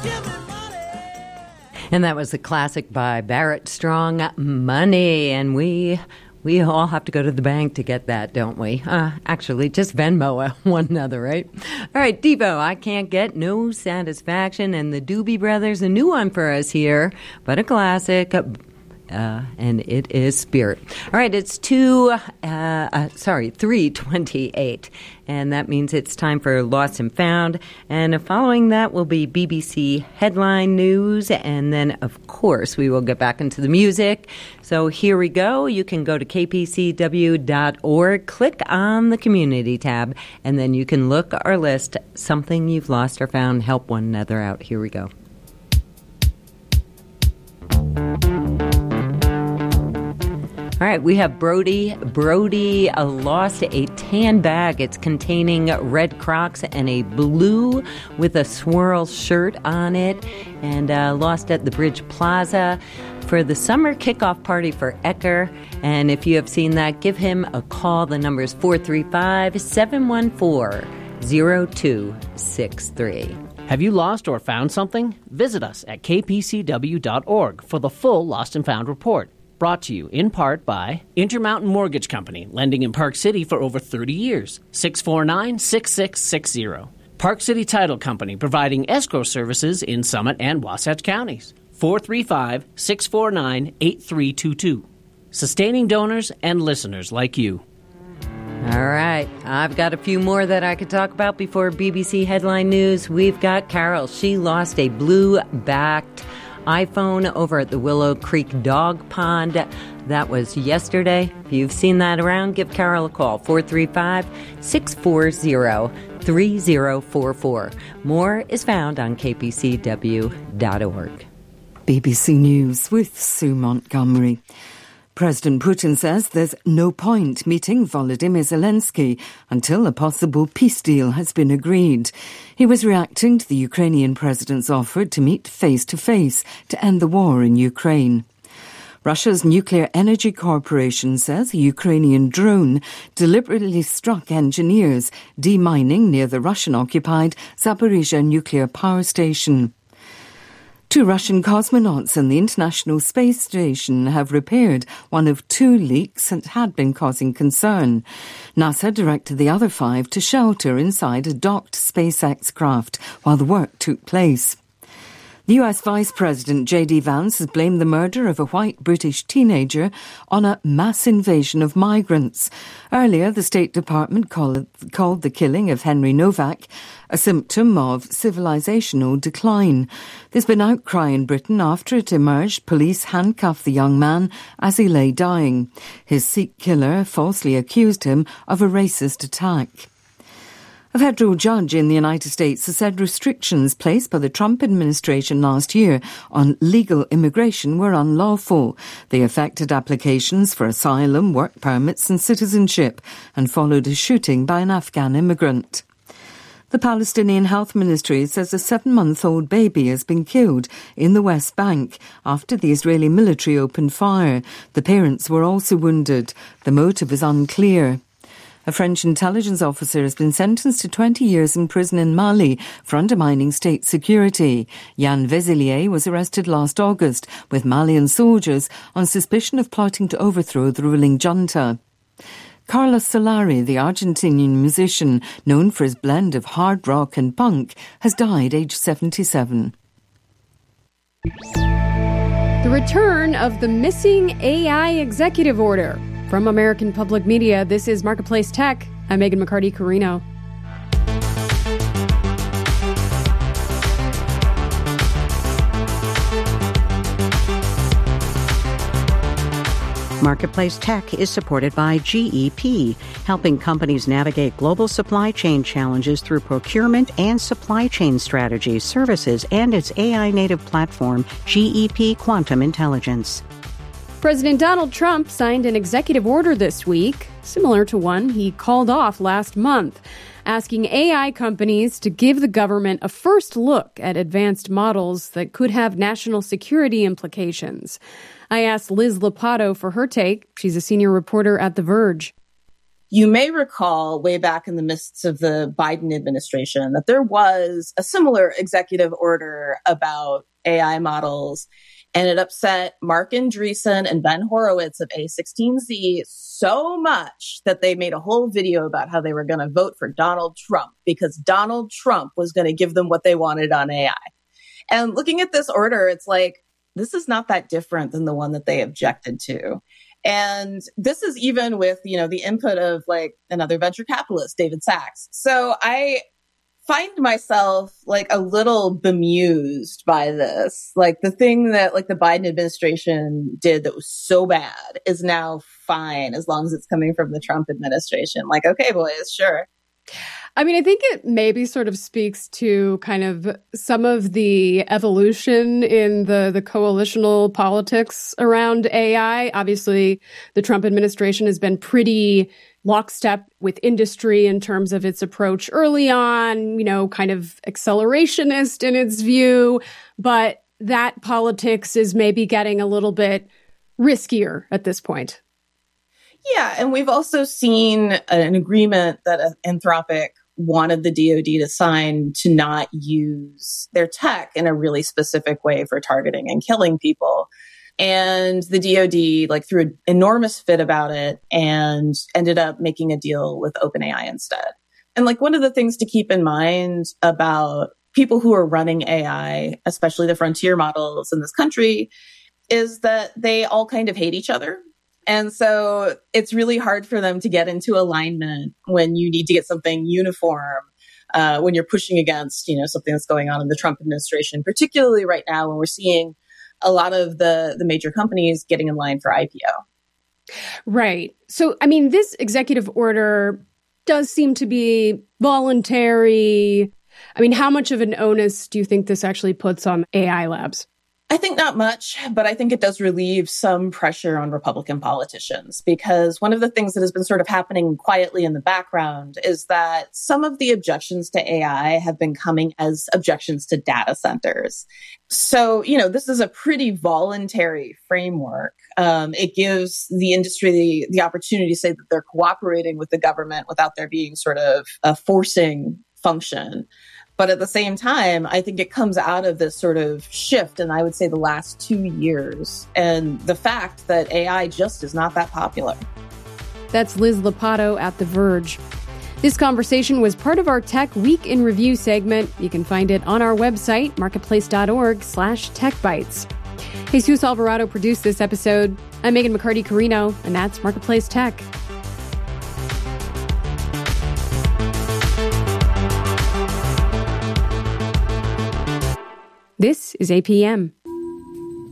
And that was the classic by Barrett Strong, Money. And we all have to go to the bank to get that, don't we? Actually, just Venmo one another, right? All right, Devo, I Can't Get No Satisfaction. And the Doobie Brothers, a new one for us here, but a classic. And it is Spirit. All right, it's 3:28, and that means it's time for Lost and Found. And following that will be BBC Headline News, and then, of course, we will get back into the music. So here we go. You can go to kpcw.org, click on the Community tab, and then you can look our list, Something You've Lost or Found, help one another out. Here we go. All right, we have Brody. Brody lost a tan bag. It's containing red Crocs and a blue with a swirl shirt on it, and lost at the Bridge Plaza for the summer kickoff party for Ecker. And if you have seen that, give him a call. The number is 435-714-0263. Have you lost or found something? Visit us at kpcw.org for the full Lost and Found report. Brought to you in part by Intermountain Mortgage Company, lending in Park City for over 30 years. 649-6660. Park City Title Company, providing escrow services in Summit and Wasatch counties. 435-649-8322. Sustaining donors and listeners like you. All right. I've got a few more that I could talk about before BBC Headline News. We've got Carol. She lost a blue-backed iPhone over at the Willow Creek Dog Pond. That was yesterday. If you've seen that around, give Carol a call, 435-640-3044. More is found on kpcw.org. BBC News with Sue Montgomery. President Putin says there's no point meeting Volodymyr Zelensky until a possible peace deal has been agreed. He was reacting to the Ukrainian president's offer to meet face-to-face to end the war in Ukraine. Russia's Nuclear Energy Corporation says a Ukrainian drone deliberately struck engineers demining near the Russian-occupied Zaporizhzhia nuclear power station. 2 Russian cosmonauts in the International Space Station have repaired one of 2 leaks that had been causing concern. NASA directed the other 5 to shelter inside a docked SpaceX craft while the work took place. The US Vice President J.D. Vance has blamed the murder of a white British teenager on a mass invasion of migrants. Earlier, the State Department called the killing of Henry Novak a symptom of civilizational decline. There's been outcry in Britain after it emerged police handcuffed the young man as he lay dying. His Sikh killer falsely accused him of a racist attack. A federal judge in the United States has said restrictions placed by the Trump administration last year on legal immigration were unlawful. They affected applications for asylum, work permits and citizenship, and followed a shooting by an Afghan immigrant. The Palestinian Health Ministry says a 7-month-old baby has been killed in the West Bank after the Israeli military opened fire. The parents were also wounded. The motive is unclear. A French intelligence officer has been sentenced to 20 years in prison in Mali for undermining state security. Yann Vezelier was arrested last August with Malian soldiers on suspicion of plotting to overthrow the ruling junta. Carlos Solari, the Argentinian musician known for his blend of hard rock and punk, has died aged 77. The return of the missing AI executive order. From American Public Media, this is Marketplace Tech. I'm Megan McCarty-Carino. Marketplace Tech is supported by GEP, helping companies navigate global supply chain challenges through procurement and supply chain strategies, services, and its AI-native platform, GEP Quantum Intelligence. President Donald Trump signed an executive order this week, similar to one he called off last month, asking AI companies to give the government a first look at advanced models that could have national security implications. I asked Liz Lopatto for her take. She's a senior reporter at The Verge. You may recall way back in the midst of the Biden administration that there was a similar executive order about AI models, and it upset Mark Andreessen and Ben Horowitz of A16Z so much that they made a whole video about how they were going to vote for Donald Trump because Donald Trump was going to give them what they wanted on AI. And looking at this order, it's like, this is not that different than the one that they objected to. And this is even with, the input of like another venture capitalist, David Sachs. So I find myself like a little bemused by this. Like the thing that like the Biden administration did that was so bad is now fine as long as it's coming from the Trump administration. Like, okay, boys, sure. I mean, I think it maybe sort of speaks to kind of some of the evolution in the coalitional politics around AI. Obviously, the Trump administration has been pretty lockstep with industry in terms of its approach early on, kind of accelerationist in its view. But that politics is maybe getting a little bit riskier at this point. Yeah, and we've also seen an agreement that Anthropic wanted the DoD to sign to not use their tech in a really specific way for targeting and killing people. And the DoD threw an enormous fit about it and ended up making a deal with OpenAI instead. And one of the things to keep in mind about people who are running AI, especially the frontier models in this country, is that they all kind of hate each other. And so it's really hard for them to get into alignment when you need to get something uniform, when you're pushing against, something that's going on in the Trump administration, particularly right now when we're seeing a lot of the major companies getting in line for IPO. Right. So, I mean, this executive order does seem to be voluntary. I mean, how much of an onus do you think this actually puts on AI labs? I think not much, but I think it does relieve some pressure on Republican politicians, because one of the things that has been sort of happening quietly in the background is that some of the objections to AI have been coming as objections to data centers. So, this is a pretty voluntary framework. It gives the industry the opportunity to say that they're cooperating with the government without there being sort of a forcing function. But at the same time, I think it comes out of this sort of shift in, I would say, the last 2 years, and the fact that AI just is not that popular. That's Liz Lopatto at The Verge. This conversation was part of our Tech Week in Review segment. You can find it on our website, marketplace.org/techbytes. Jesus Alvarado produced this episode. I'm Megan McCarty-Carino, and that's Marketplace Tech. This is APM.